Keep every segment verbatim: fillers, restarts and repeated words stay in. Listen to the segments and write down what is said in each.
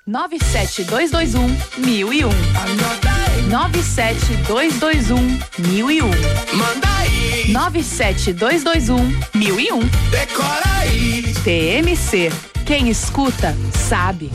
nove sete dois dois um, mil e um. nove sete dois dois um, mil e um. Manda aí. nove sete dois dois um, mil e um. Decora aí. T M C. Quem escuta, sabe.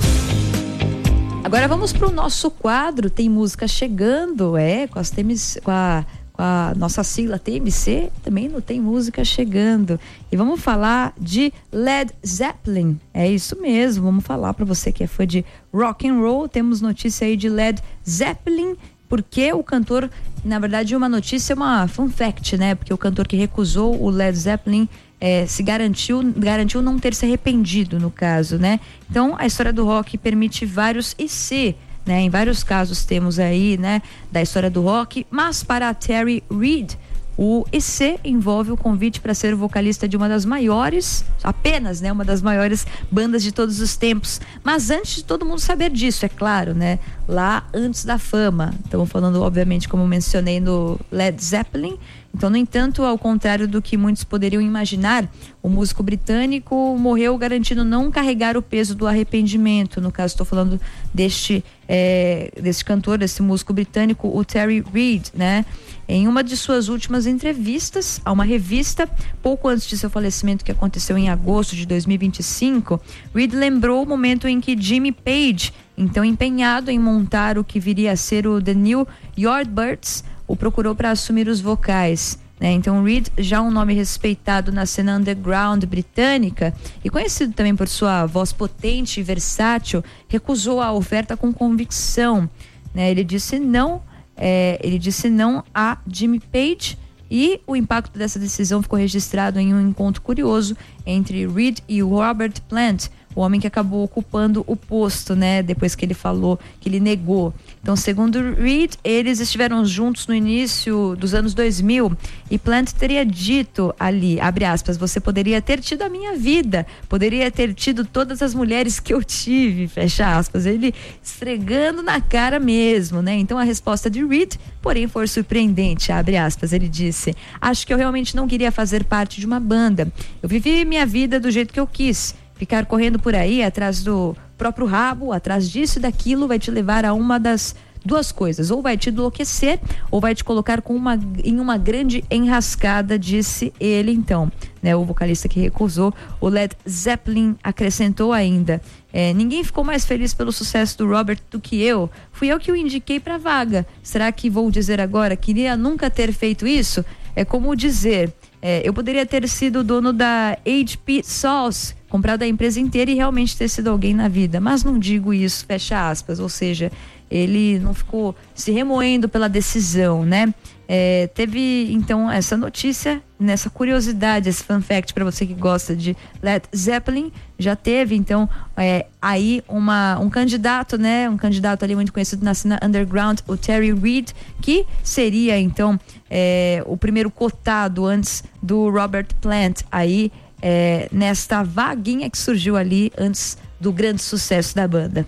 Agora vamos para o nosso quadro. Tem música chegando, é, com, as T M C, com, a, com a nossa sigla T M C, também não tem música chegando. E vamos falar de Led Zeppelin. É isso mesmo, vamos falar para você que é fã de rock and roll. Temos notícia aí de Led Zeppelin, porque o cantor, na verdade, uma notícia, uma fun fact, né? Porque o cantor que recusou o Led Zeppelin É, se garantiu, garantiu não ter se arrependido, no caso, né? Então, a história do rock permite vários e se, né? Em vários casos temos aí, né? Da história do rock, mas para a Terry Reid, o E C envolve o convite para ser o vocalista de uma das maiores, apenas, né? Uma das maiores bandas de todos os tempos. Mas antes de todo mundo saber disso, é claro, né? Lá antes da fama. Estamos falando, obviamente, como mencionei, no Led Zeppelin. Então, no entanto, ao contrário do que muitos poderiam imaginar, o músico britânico morreu garantindo não carregar o peso do arrependimento. No caso, estou falando deste, é, deste cantor, desse músico britânico, o Terry Reid, né? Em uma de suas últimas entrevistas a uma revista, pouco antes de seu falecimento, que aconteceu em agosto de dois mil e vinte e cinco, Reid lembrou o momento em que Jimmy Page, então empenhado em montar o que viria a ser o The New Yardbirds, o procurou para assumir os vocais, né? Então Reid, já um nome respeitado na cena underground britânica e conhecido também por sua voz potente e versátil, recusou a oferta com convicção, né? Ele disse não, é, ele disse não a Jimmy Page, e o impacto dessa decisão ficou registrado em um encontro curioso entre Reid e o Robert Plant, o homem que acabou ocupando o posto, né? Depois que ele falou, que ele negou. Então, segundo Reid, eles estiveram juntos no início dos anos dois mil e Plant teria dito ali, abre aspas, você poderia ter tido a minha vida, poderia ter tido todas as mulheres que eu tive, fecha aspas. Ele esfregando na cara mesmo, né? Então, a resposta de Reid, porém, foi surpreendente, abre aspas. Ele disse, acho que eu realmente não queria fazer parte de uma banda. Eu vivi minha vida do jeito que eu quis. Ficar correndo por aí atrás do próprio rabo, atrás disso e daquilo, vai te levar a uma das duas coisas, ou vai te enlouquecer ou vai te colocar com uma, em uma grande enrascada, disse ele. Então, né, o vocalista que recusou o Led Zeppelin acrescentou ainda, é, ninguém ficou mais feliz pelo sucesso do Robert do que eu, fui eu que o indiquei para a vaga, será que vou dizer agora, queria nunca ter feito isso? É como dizer, é, eu poderia ter sido dono da H P Sauce, comprado a empresa inteira e realmente ter sido alguém na vida, mas não digo isso, fecha aspas. Ou seja, ele não ficou se remoendo pela decisão, né? É, teve então essa notícia, nessa curiosidade, esse fun fact para você que gosta de Led Zeppelin. Já teve então é, aí uma, um candidato, né? Um candidato ali muito conhecido na cena underground, o Terry Reid, que seria então é, o primeiro cotado antes do Robert Plant aí, É, nesta vaguinha que surgiu ali antes do grande sucesso da banda.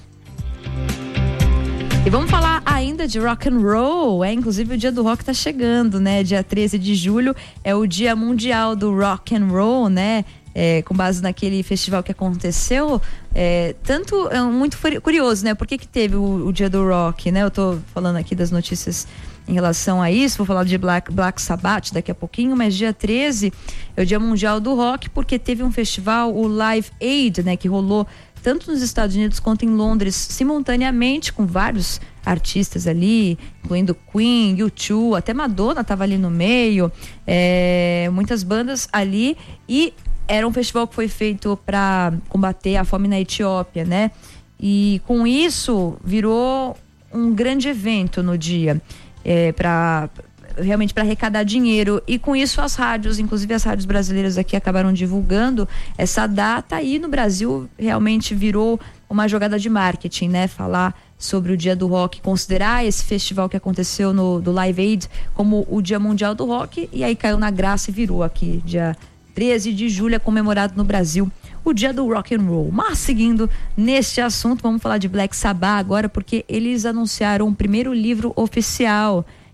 E vamos falar ainda de rock and roll, é, inclusive o dia do rock tá chegando, né? Dia treze de julho é o dia mundial do rock and roll, né? É, com base naquele festival que aconteceu, é, tanto, é muito curioso, né? Por que que teve o, o dia do rock, né? Eu tô falando aqui das notícias em relação a isso, vou falar de Black, Black Sabbath daqui a pouquinho, mas dia treze é o dia mundial do rock, porque teve um festival, o Live Aid, né? Que rolou tanto nos Estados Unidos quanto em Londres, simultaneamente, com vários artistas ali, incluindo Queen, U dois, até Madonna tava ali no meio, é, muitas bandas ali, e era um festival que foi feito para combater a fome na Etiópia, né? E com isso virou um grande evento no dia, é, para realmente para arrecadar dinheiro, e com isso as rádios, inclusive as rádios brasileiras aqui, acabaram divulgando essa data, e no Brasil realmente virou uma jogada de marketing, né? Falar sobre o dia do rock, considerar esse festival que aconteceu no do Live Aid como o dia mundial do rock, e aí caiu na graça e virou aqui dia treze de julho, é comemorado no Brasil o dia do rock and roll. Mas seguindo neste assunto, vamos falar de Black Sabbath agora, porque eles anunciaram o primeiro livro oficial.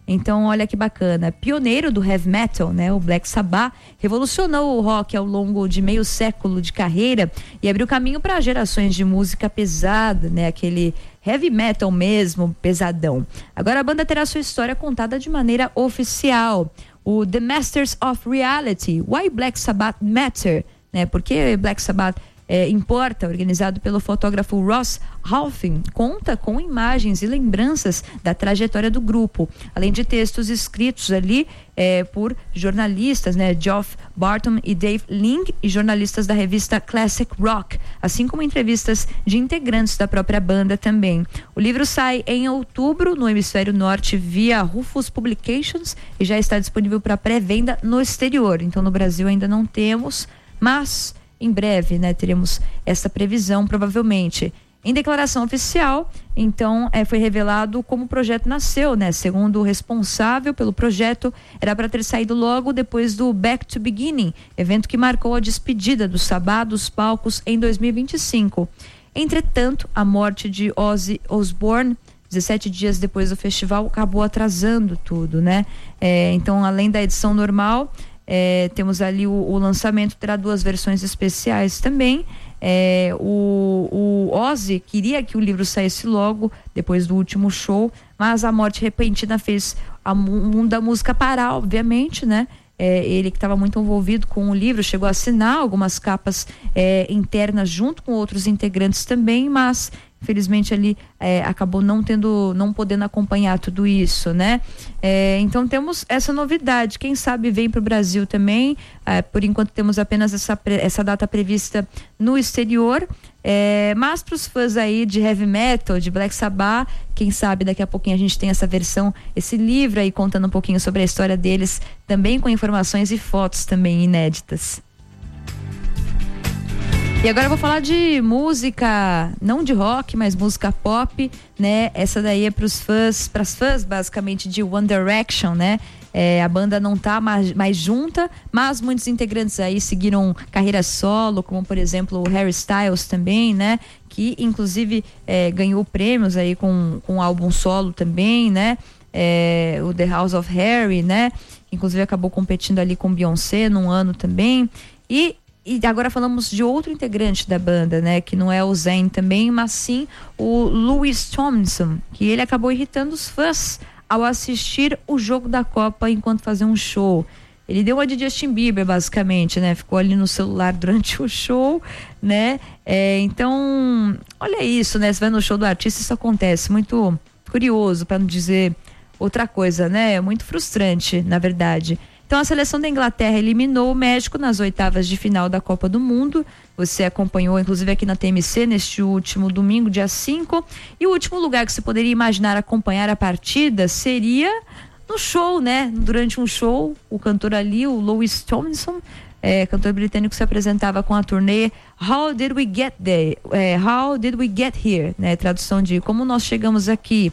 Então, olha que bacana. Pioneiro do heavy metal, né? O Black Sabbath revolucionou o rock ao longo de meio século de carreira e abriu caminho para gerações de música pesada, né? Aquele heavy metal mesmo, pesadão. Agora a banda terá sua história contada de maneira oficial. O The Masters of Reality, Why Black Sabbath Matter, né? Porque Black Sabbath É, importa, organizado pelo fotógrafo Ross Halfin, conta com imagens e lembranças da trajetória do grupo, além de textos escritos ali é, por jornalistas, né, Geoff Barton e Dave Ling, e jornalistas da revista Classic Rock, assim como entrevistas de integrantes da própria banda também. O livro sai em outubro no hemisfério norte via Rufus Publications e já está disponível para pré-venda no exterior. Então no Brasil ainda não temos, mas em breve, né, teremos essa previsão, provavelmente. Em declaração oficial, então, é, foi revelado como o projeto nasceu, né? Segundo o responsável pelo projeto, era para ter saído logo depois do Back to Beginning, evento que marcou a despedida do Sabbath dos palcos em dois mil e vinte e cinco. Entretanto, a morte de Ozzy Osbourne, dezessete dias depois do festival, acabou atrasando tudo, né? É, então, além da edição normal, É, temos ali o, o lançamento, terá duas versões especiais também. É, o, o Ozzy queria que o livro saísse logo depois do último show, mas a morte repentina fez a, o mundo da música parar, obviamente, né? É, ele que estava muito envolvido com o livro, chegou a assinar algumas capas é, internas junto com outros integrantes também, mas infelizmente ali é, acabou não tendo, não podendo acompanhar tudo isso, né? É, então temos essa novidade, quem sabe vem para o Brasil também. É, por enquanto temos apenas essa, essa data prevista no exterior, é, mas para os fãs aí de heavy metal, de Black Sabbath, quem sabe daqui a pouquinho a gente tem essa versão, esse livro aí contando um pouquinho sobre a história deles, também com informações e fotos também inéditas. E agora eu vou falar de música, não de rock, mas música pop, né? Essa daí é pros fãs, pras fãs basicamente de One Direction, né? É, a banda não tá mais, mais junta, mas muitos integrantes aí seguiram carreira solo, como por exemplo o Harry Styles também, né? Que inclusive é, ganhou prêmios aí com, com um álbum solo também, né? É, o The House of Harry, né? Inclusive acabou competindo ali com Beyoncé num ano também. E E agora falamos de outro integrante da banda, né? Que não é o Zayn também, mas sim o Louis Tomlinson, que ele acabou irritando os fãs ao assistir o jogo da Copa enquanto fazia um show. Ele deu uma de Justin Bieber, basicamente, né? Ficou ali no celular durante o show, né? É, então, olha isso, né? Você vai no show do artista, isso acontece. Muito curioso, para não dizer outra coisa, né? Muito frustrante, na verdade. Então a seleção da Inglaterra eliminou o México nas oitavas de final da Copa do Mundo. Você acompanhou inclusive aqui na T M C neste último domingo, dia cinco. E o último lugar que você poderia imaginar acompanhar a partida seria no show, né? Durante um show, o cantor ali, o Louis Tomlinson, é, cantor britânico, se apresentava com a turnê How Did We Get There? É, How Did We Get Here? Né? Tradução de Como Nós Chegamos Aqui.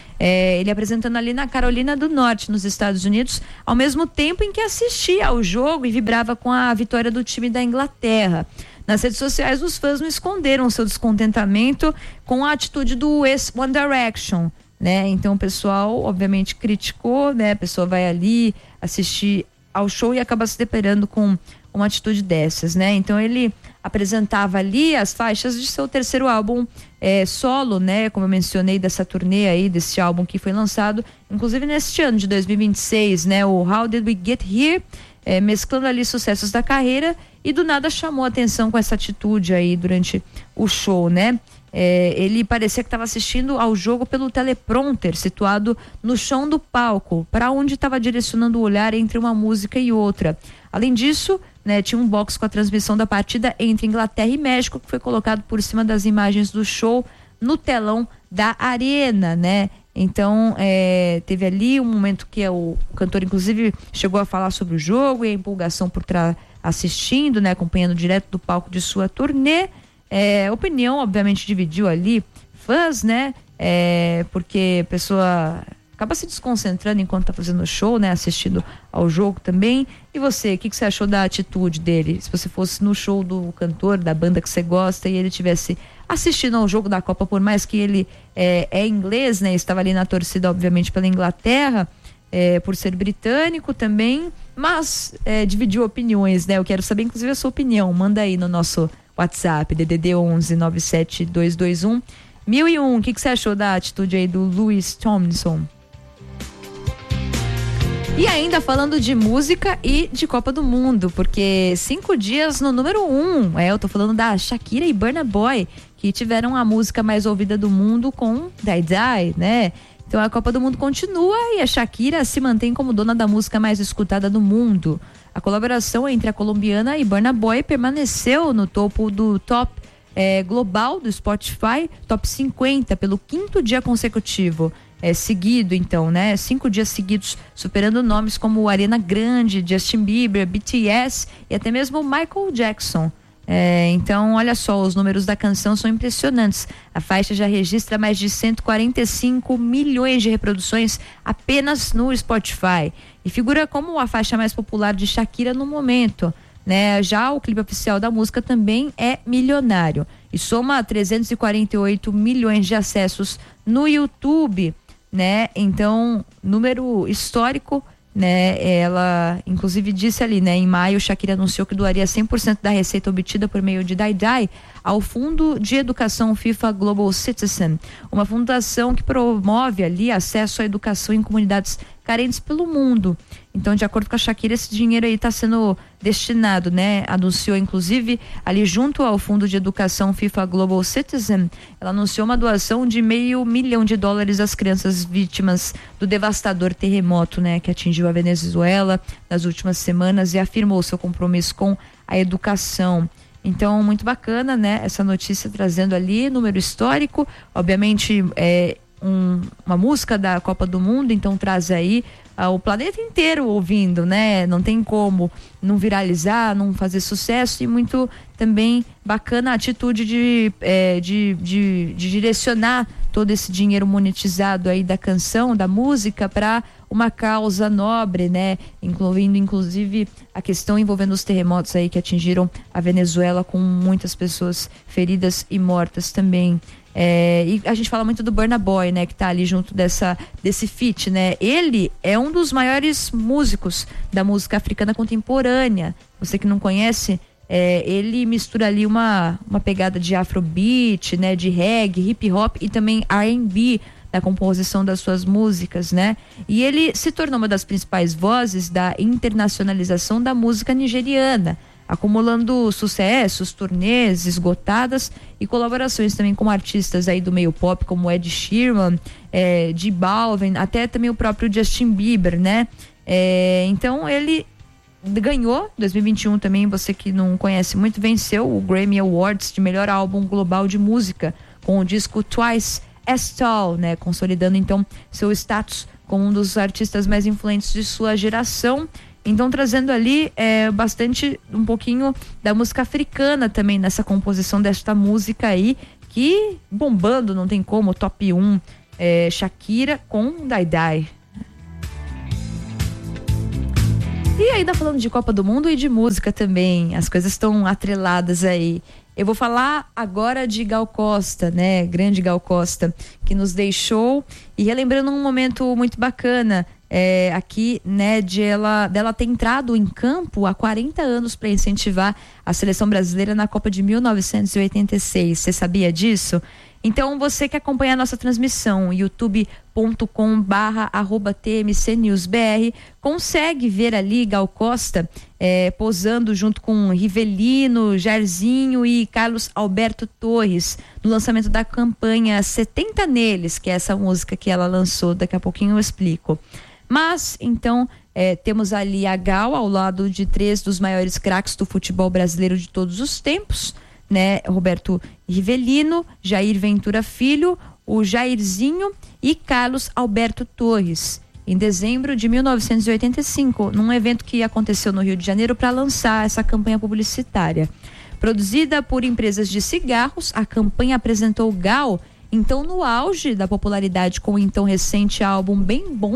É, ele apresentando ali na Carolina do Norte, nos Estados Unidos, ao mesmo tempo em que assistia ao jogo e vibrava com a vitória do time da Inglaterra. Nas redes sociais, os fãs não esconderam seu descontentamento com a atitude do ex-One Direction, né? Então o pessoal, obviamente, criticou, né? A pessoa vai ali assistir ao show e acaba se deparando com uma atitude dessas, né? Então ele apresentava ali as faixas de seu terceiro álbum é, solo, né? Como eu mencionei, dessa turnê aí, desse álbum que foi lançado, inclusive neste ano de dois mil e vinte e seis, né? O How Did We Get Here? É, mesclando ali sucessos da carreira, e do nada chamou a atenção com essa atitude aí durante o show, né? É, ele parecia que estava assistindo ao jogo pelo teleprompter situado no chão do palco, para onde estava direcionando o olhar entre uma música e outra. Além disso, né, tinha um box com a transmissão da partida entre Inglaterra e México, que foi colocado por cima das imagens do show no telão da arena, né? Então, é, teve ali um momento que o, o cantor, inclusive, chegou a falar sobre o jogo e a empolgação por estar assistindo, né, acompanhando direto do palco de sua turnê. É, opinião, obviamente, dividiu ali fãs, né? É, porque a pessoa acaba se desconcentrando enquanto tá fazendo o show, né? Assistindo ao jogo também. E você, o que, que você achou da atitude dele? Se você fosse no show do cantor, da banda que você gosta, e ele tivesse assistindo ao jogo da Copa, por mais que ele é, é inglês, né? Estava ali na torcida, obviamente, pela Inglaterra. é, por ser britânico também, mas é, dividiu opiniões, né? Eu quero saber, inclusive, a sua opinião. Manda aí no nosso WhatsApp, D D D onze nove sete dois dois um mil e um. O que, que você achou da atitude aí do Louis Tomlinson? E ainda falando de música e de Copa do Mundo, porque cinco dias no número um, é, eu tô falando da Shakira e Burna Boy, que tiveram a música mais ouvida do mundo com Die Die, né? Então a Copa do Mundo continua e a Shakira se mantém como dona da música mais escutada do mundo. A colaboração entre a colombiana e Burna Boy permaneceu no topo do top é, global do Spotify, top cinquenta, pelo quinto dia consecutivo. É, seguido, então, né? Cinco dias seguidos, superando nomes como Ariana Grande, Justin Bieber, B T S e até mesmo Michael Jackson. É, então, olha só, os números da canção são impressionantes. A faixa já registra mais de cento e quarenta e cinco milhões de reproduções apenas no Spotify e figura como a faixa mais popular de Shakira no momento, né? Já o clipe oficial da música também é milionário e soma trezentos e quarenta e oito milhões de acessos no YouTube, né? Então, número histórico, né? Ela, inclusive, disse ali, né? Em maio, Shakira anunciou que doaria cem por cento da receita obtida por meio de Die Die ao Fundo de Educação FIFA Global Citizen, uma fundação que promove ali acesso à educação em comunidades carentes pelo mundo. Então, de acordo com a Shakira, esse dinheiro aí está sendo destinado, né? Anunciou, inclusive, ali junto ao Fundo de Educação FIFA Global Citizen, ela anunciou uma doação de meio milhão de dólares às crianças vítimas do devastador terremoto, né? Que atingiu a Venezuela nas últimas semanas e afirmou seu compromisso com a educação. Então, muito bacana, né? Essa notícia trazendo ali número histórico, obviamente é um, uma música da Copa do Mundo, então traz aí ah, o planeta inteiro ouvindo, né? Não tem como não viralizar, não fazer sucesso e muito também bacana a atitude de, é, de, de, de direcionar todo esse dinheiro monetizado aí da canção, da música, para uma causa nobre, né? Incluindo, inclusive, a questão envolvendo os terremotos aí que atingiram a Venezuela, com muitas pessoas feridas e mortas também. É, e a gente fala muito do Burna Boy, né? Que tá ali junto dessa, desse feat, né? Ele é um dos maiores músicos da música africana contemporânea. Você que não conhece, é, ele mistura ali uma, uma pegada de afrobeat, né? De reggae, hip hop e também R and B na composição das suas músicas, né? E ele se tornou uma das principais vozes da internacionalização da música nigeriana, acumulando sucessos, turnês esgotadas e colaborações também com artistas aí do meio pop como Ed Sheeran, é, J Balvin, até também o próprio Justin Bieber, né? É, então ele ganhou dois mil e vinte e um também, você que não conhece muito, venceu o Grammy Awards de melhor álbum global de música com o disco Twice as Tall, né? Consolidando então seu status como um dos artistas mais influentes de sua geração. Então, trazendo ali é, bastante, um pouquinho da música africana também nessa composição desta música aí, que bombando, não tem como, top um, é, Shakira com Die Die. E ainda falando de Copa do Mundo e de música também, as coisas estão atreladas aí. Eu vou falar agora de Gal Costa, né? Grande Gal Costa, que nos deixou, e relembrando um momento muito bacana, é, aqui, né, de ela, dela ter entrado em campo há quarenta anos para incentivar a seleção brasileira na Copa de mil novecentos e oitenta e seis. Você sabia disso? Então, você que acompanha a nossa transmissão, youtube ponto com barra arroba T M C News B R, consegue ver ali Gal Costa é, posando junto com Rivelino, Jairzinho e Carlos Alberto Torres no lançamento da campanha setenta Neles, que é essa música que ela lançou. Daqui a pouquinho eu explico. Mas, então, é, temos ali a Gal ao lado de três dos maiores craques do futebol brasileiro de todos os tempos, né? Roberto Rivelino, Jair Ventura Filho, o Jairzinho e Carlos Alberto Torres, em dezembro de mil novecentos e oitenta e cinco, num evento que aconteceu no Rio de Janeiro para lançar essa campanha publicitária. Produzida por empresas de cigarros, a campanha apresentou Gal, então no auge da popularidade, com o então recente álbum Bem Bom,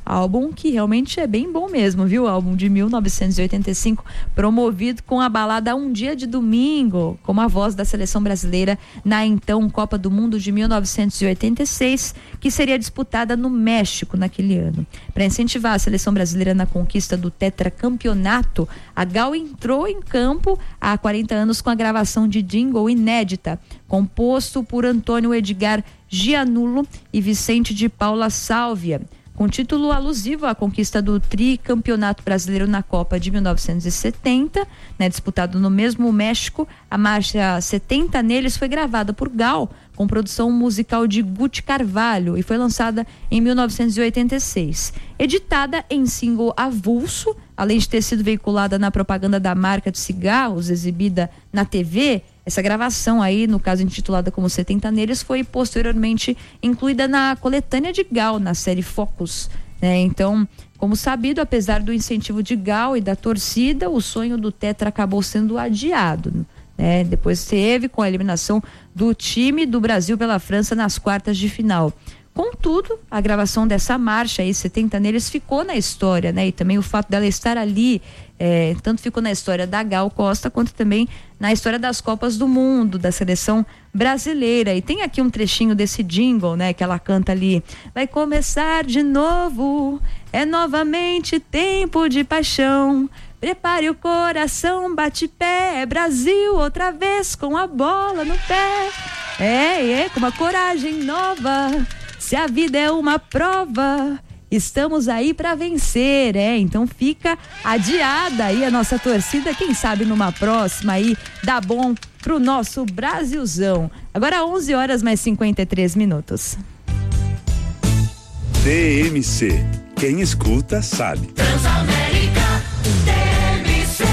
álbum que realmente é bem bom mesmo, viu? Álbum de mil novecentos e oitenta e cinco, promovido com a balada Um Dia de Domingo, como a voz da seleção brasileira na então Copa do Mundo de mil novecentos e oitenta e seis, que seria disputada no México naquele ano. Para incentivar a seleção brasileira na conquista do tetracampeonato, a Gal entrou em campo há quarenta anos com a gravação de jingle inédita, composto por Antônio Edgar Gianulo e Vicente de Paula Sálvia, com título alusivo à conquista do tricampeonato brasileiro na Copa de mil novecentos e setenta, né, disputado no mesmo México. A marcha setenta neles foi gravada por Gal, com produção musical de Guti Carvalho, e foi lançada em mil novecentos e oitenta e seis. Editada em single avulso, além de ter sido veiculada na propaganda da marca de cigarros, exibida na T V, essa gravação aí, no caso intitulada como setenta neles, foi posteriormente incluída na coletânea de Gal, na série Focus, né? Então, como sabido, apesar do incentivo de Gal e da torcida, o sonho do Tetra acabou sendo adiado, né? Depois teve com a eliminação do time do Brasil pela França nas quartas de final. Contudo, a gravação dessa marcha aí, setenta neles, ficou na história, né? E também o fato dela estar ali, é, tanto ficou na história da Gal Costa, quanto também na história das Copas do Mundo, da seleção brasileira. E tem aqui um trechinho desse jingle, né? Que ela canta ali: vai começar de novo, é novamente tempo de paixão. Prepare o coração, bate pé, Brasil outra vez com a bola no pé. É, é, com uma coragem nova. Se a vida é uma prova, estamos aí para vencer, é? Então fica adiada aí a nossa torcida, quem sabe numa próxima aí dá bom pro nosso Brasilzão. Agora onze horas mais cinquenta e três minutos. D M C, quem escuta sabe. Transamérica, D M C.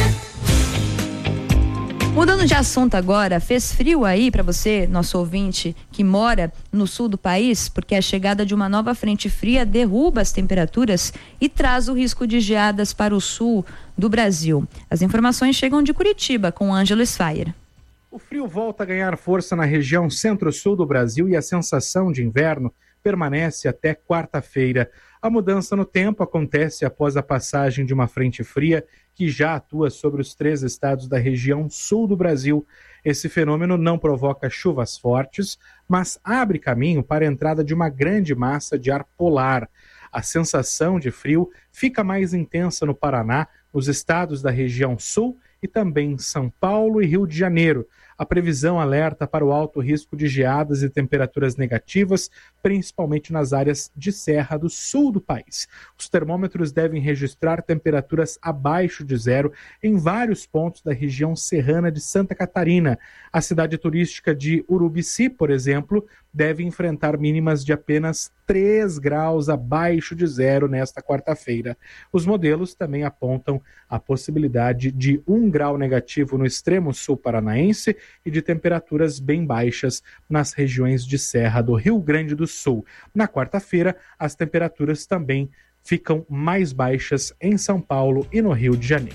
Mudando de assunto agora, fez frio aí para você, nosso ouvinte, que mora no sul do país, porque a chegada de uma nova frente fria derruba as temperaturas e traz o risco de geadas para o sul do Brasil. As informações chegam de Curitiba, com Ângelo Sfayer. O frio volta a ganhar força na região centro-sul do Brasil e a sensação de inverno permanece até quarta-feira. A mudança no tempo acontece após a passagem de uma frente fria que já atua sobre os três estados da região sul do Brasil. Esse fenômeno não provoca chuvas fortes, mas abre caminho para a entrada de uma grande massa de ar polar. A sensação de frio fica mais intensa no Paraná, nos estados da região sul e também em São Paulo e Rio de Janeiro. A previsão alerta para o alto risco de geadas e temperaturas negativas, principalmente nas áreas de serra do sul do país. Os termômetros devem registrar temperaturas abaixo de zero em vários pontos da região serrana de Santa Catarina. A cidade turística de Urubici, por exemplo, deve enfrentar mínimas de apenas três graus abaixo de zero nesta quarta-feira. Os modelos também apontam a possibilidade de um grau negativo no extremo sul paranaense e de temperaturas bem baixas nas regiões de serra do Rio Grande do Sul. Na quarta-feira, as temperaturas também ficam mais baixas em São Paulo e no Rio de Janeiro.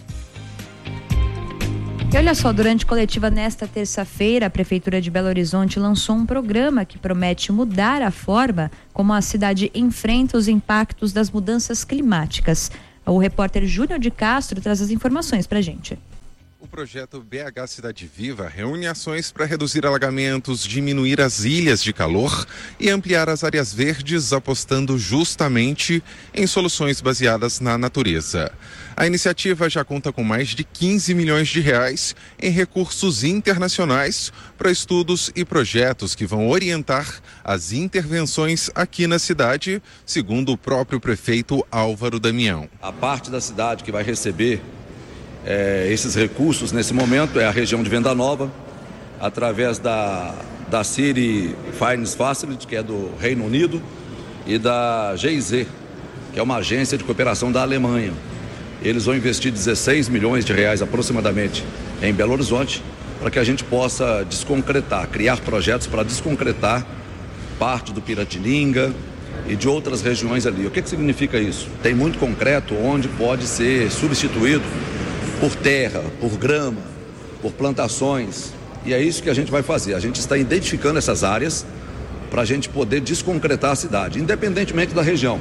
E olha só, durante coletiva nesta terça-feira, a Prefeitura de Belo Horizonte lançou um programa que promete mudar a forma como a cidade enfrenta os impactos das mudanças climáticas. O repórter Júnior de Castro traz as informações pra gente. O projeto B H Cidade Viva reúne ações para reduzir alagamentos, diminuir as ilhas de calor e ampliar as áreas verdes, apostando justamente em soluções baseadas na natureza. A iniciativa já conta com mais de quinze milhões de reais em recursos internacionais para estudos e projetos que vão orientar as intervenções aqui na cidade, segundo o próprio prefeito Álvaro Damião. A parte da cidade que vai receber É, esses recursos nesse momento é a região de Venda Nova, através da, da City Finance Facility, que é do Reino Unido, e da G I Z, que é uma agência de cooperação da Alemanha. Eles vão investir dezesseis milhões de reais aproximadamente em Belo Horizonte, para que a gente possa desconcretar, criar projetos para desconcretar parte do Piratininga e de outras regiões ali. O que que significa isso? Tem muito concreto onde pode ser substituído por terra, por grama, por plantações, e é isso que a gente vai fazer. A gente está identificando essas áreas para a gente poder desconcretar a cidade, independentemente da região.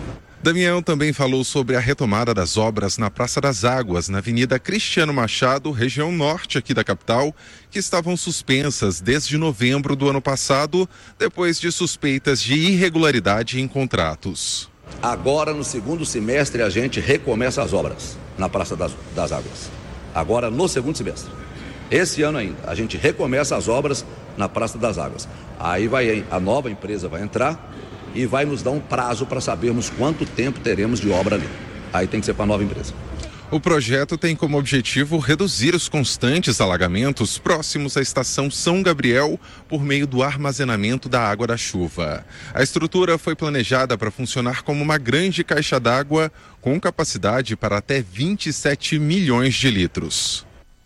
Damião também falou sobre a retomada das obras na Praça das Águas, na Avenida Cristiano Machado, região norte aqui da capital, que estavam suspensas desde novembro do ano passado, depois de suspeitas de irregularidade em contratos. Agora, no segundo semestre, a gente recomeça as obras na Praça das, das Águas. Agora, no segundo semestre. Esse ano ainda, a gente recomeça as obras na Praça das Águas. Aí vai, a nova empresa vai entrar e vai nos dar um prazo para sabermos quanto tempo teremos de obra ali. Aí tem que ser para a nova empresa. O projeto tem como objetivo reduzir os constantes alagamentos próximos à estação São Gabriel por meio do armazenamento da água da chuva. A estrutura foi planejada para funcionar como uma grande caixa d'água com capacidade para até vinte e sete milhões de litros.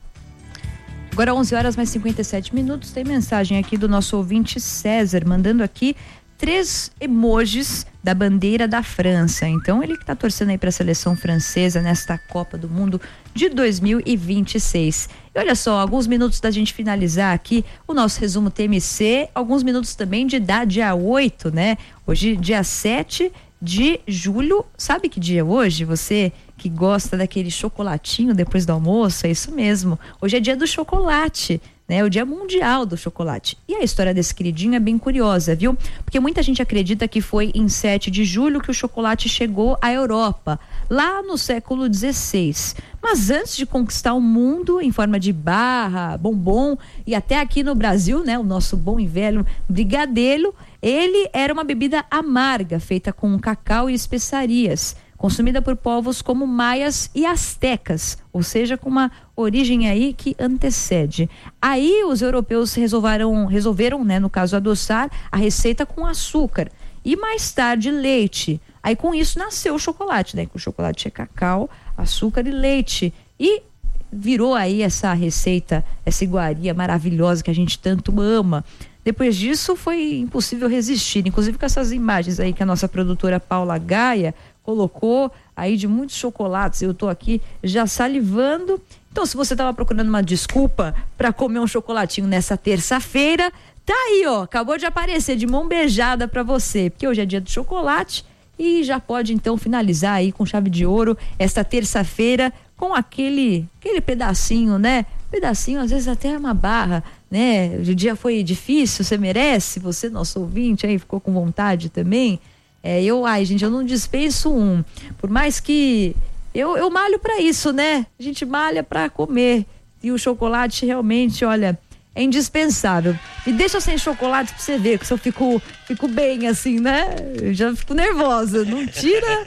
Agora onze horas mais cinquenta e sete minutos, tem mensagem aqui do nosso ouvinte César, mandando aqui três emojis da bandeira da França. Então ele que está torcendo aí para a seleção francesa nesta Copa do Mundo de dois mil e vinte e seis. E olha só, alguns minutos da gente finalizar aqui o nosso resumo T M C, alguns minutos também de dar dia oito, né? Hoje dia sete de julho, sabe que dia é hoje? Você que gosta daquele chocolatinho depois do almoço, é isso mesmo. Hoje é dia do chocolate, né? O dia mundial do chocolate. E a história desse queridinho é bem curiosa, viu? Porque muita gente acredita que foi em sete de julho que o chocolate chegou à Europa, lá no século dezesseis. Mas antes de conquistar o mundo em forma de barra, bombom e até aqui no Brasil, né, o nosso bom e velho brigadeiro, ele era uma bebida amarga feita com cacau e especiarias, consumida por povos como maias e astecas, ou seja, com uma origem aí que antecede. Aí os europeus resolveram, resolveram, né, no caso, adoçar a receita com açúcar e mais tarde leite. Aí com isso nasceu o chocolate, né? Que o chocolate é cacau, açúcar e leite. E virou aí essa receita, essa iguaria maravilhosa que a gente tanto ama. Depois disso foi impossível resistir, inclusive com essas imagens aí que a nossa produtora Paula Gaia colocou aí de muitos chocolates. Eu tô aqui já salivando. Então, se você tava procurando uma desculpa para comer um chocolatinho nessa terça-feira, tá aí, ó, acabou de aparecer de mão beijada para você, porque hoje é dia do chocolate e já pode então finalizar aí com chave de ouro esta terça-feira com aquele aquele pedacinho, né? Pedacinho, às vezes até uma barra, né? O dia foi difícil, você merece, você, nosso ouvinte aí, ficou com vontade também. É, eu, ai, gente, eu não dispenso um. Por mais que eu, eu malho pra isso, né? A gente malha pra comer. E o chocolate realmente, olha, é indispensável. Me deixa sem chocolate pra você ver, que se eu fico, fico bem assim, né? Eu já fico nervosa. Não tira.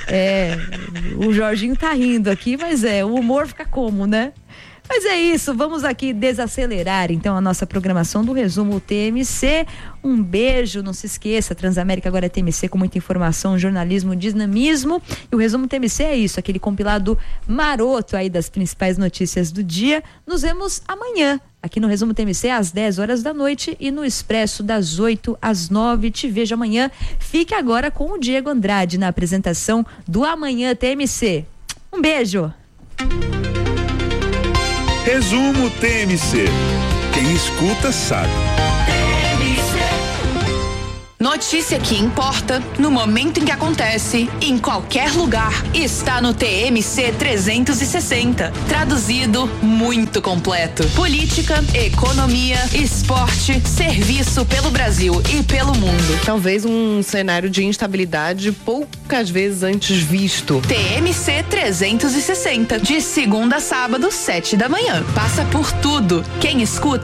É, o Jorginho tá rindo aqui, mas é, o humor fica como, né? Mas é isso, vamos aqui desacelerar então a nossa programação do resumo T M C. Um beijo, não se esqueça, Transamérica agora é T M C com muita informação, jornalismo, dinamismo. E o resumo T M C é isso, aquele compilado maroto aí das principais notícias do dia. Nos vemos amanhã, aqui no resumo T M C às dez horas da noite e no Expresso das oito às nove. Te vejo amanhã. Fique agora com o Diego Andrade na apresentação do Amanhã T M C. Um beijo. Resumo T M C. Quem escuta sabe. Notícia que importa no momento em que acontece, em qualquer lugar, está no T M C trezentos e sessenta. Traduzido, muito completo. Política, economia, esporte, serviço pelo Brasil e pelo mundo. Talvez um cenário de instabilidade poucas vezes antes visto. T M C trezentos e sessenta, de segunda a sábado, sete da manhã. Passa por tudo. Quem escuta